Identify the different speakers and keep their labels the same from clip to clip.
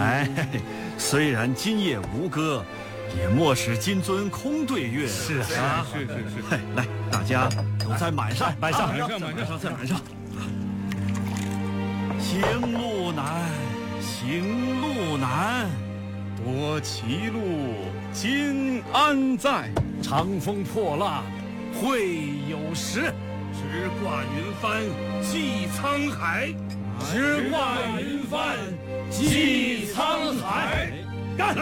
Speaker 1: 哎，虽然今夜无歌，也莫使金樽空对月。
Speaker 2: 是
Speaker 1: 啊，
Speaker 2: 是。
Speaker 1: 来，大家都再满上，
Speaker 2: 满上，
Speaker 1: 再满上。行路难，行路难，
Speaker 2: 多歧路，今安在？
Speaker 3: 长风破浪会有时，
Speaker 4: 直挂云帆济沧海。
Speaker 3: 直挂云帆济沧海。
Speaker 4: 干！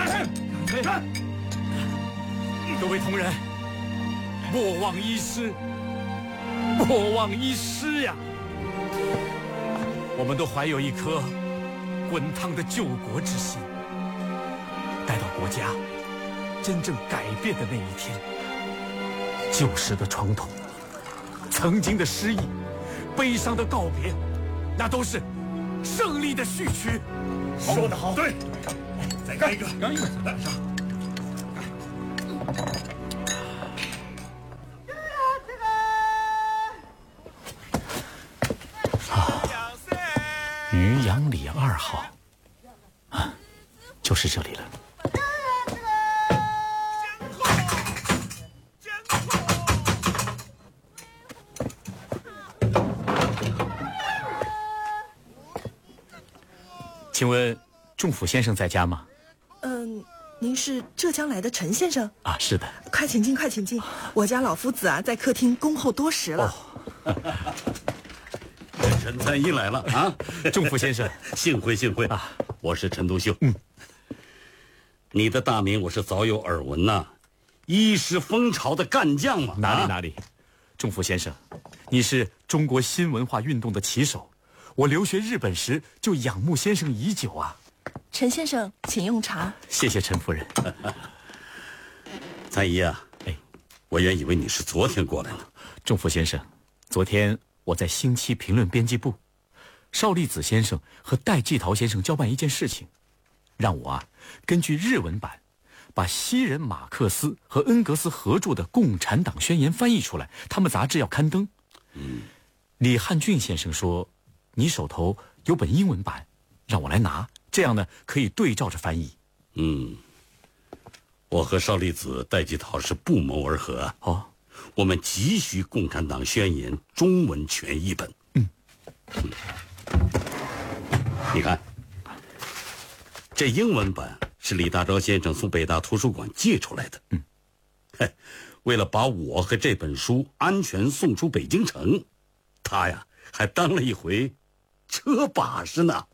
Speaker 3: 各位同仁，莫忘一师，莫忘一师呀！我们都怀有一颗滚烫的救国之心，待到国家真正改变的那一天，旧时的传统，曾经的失意，悲伤的告别，那都是胜利的序曲。
Speaker 4: 说得好，对，再干一个，
Speaker 2: 干一个，
Speaker 4: 来上。
Speaker 3: 渔阳里2号，啊，就是这里了。请问仲甫先生在家吗？
Speaker 5: 您是浙江来的陈先生
Speaker 3: 啊？是的。
Speaker 5: 快请进，快请进。我家老夫子啊，在客厅恭候多时了。
Speaker 4: 陈参议来了啊！
Speaker 3: 仲甫先生，
Speaker 4: 幸会幸会啊！我是陈独秀。你的大名我是早有耳闻呐，一时风潮的干将嘛。
Speaker 3: 哪里，仲甫先生，你是中国新文化运动的旗手，我留学日本时就仰慕先生已久啊。
Speaker 5: 陈先生，请用茶。
Speaker 3: 谢谢陈夫人。
Speaker 4: 参议啊，我原以为你是昨天过来呢。
Speaker 3: 仲甫先生，昨天我在《星期评论》编辑部，邵力子先生和戴季陶先生交办一件事情，让我根据日文版把西人马克思和恩格斯合著的《共产党宣言》翻译出来，他们杂志要刊登。李汉俊先生说你手头有本英文版，让我来拿，这样呢可以对照着翻译。
Speaker 4: 我和邵力子、戴季陶是不谋而合啊。我们急需《共产党宣言》中文全译本。你看，这英文版是李大钊先生从北大图书馆借出来的。为了把我和这本书安全送出北京城，他呀还当了一回车把式呢。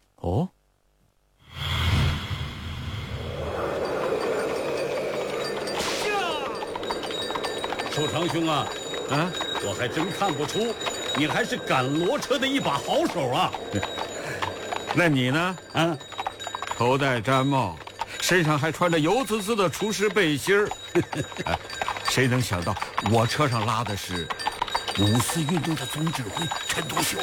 Speaker 4: 寿长兄啊，我还真看不出你还是赶骡车的一把好手啊。
Speaker 2: 那你呢？头戴毡帽，身上还穿着油滋滋的厨师背心儿。谁能想到我车上拉的是
Speaker 4: 5·4运动的总指挥陈独秀。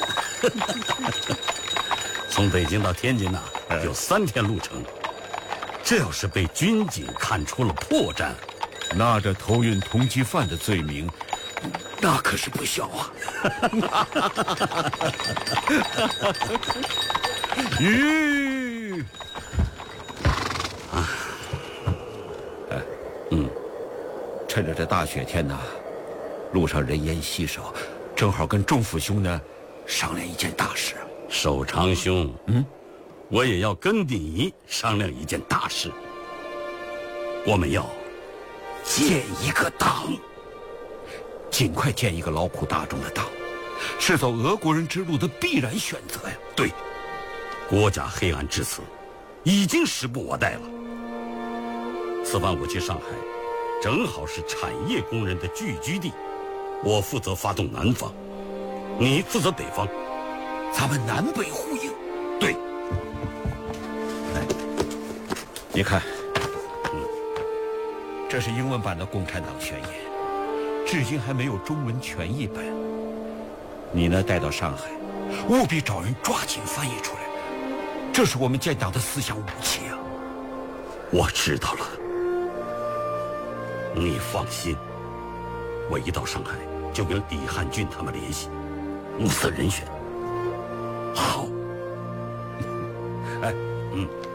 Speaker 4: 从北京到天津有3天路程，这要是被军警看出了破绽，
Speaker 2: 拿着偷运通缉犯的罪名，
Speaker 4: 那可是不小啊。
Speaker 2: 趁着这大雪天路上人烟稀少，正好跟仲甫兄呢商量一件大事。
Speaker 4: 寿长兄，我也要跟你商量一件大事。我们要建一个党，
Speaker 2: 尽快建一个劳苦大众的党，是走俄国人之路的必然选择呀。
Speaker 4: 对，国家黑暗至此，已经时不我待了。此番我去上海，正好是产业工人的聚居地，我负责发动南方，你负责北方，咱们南北呼应。对，
Speaker 2: 你看，这是英文版的《共产党宣言》，至今还没有中文全译本。你呢，带到上海，务必找人抓紧翻译出来，这是我们建党的思想武器啊！
Speaker 4: 我知道了，你放心，我一到上海就跟李汉俊他们联系，物色人选。好，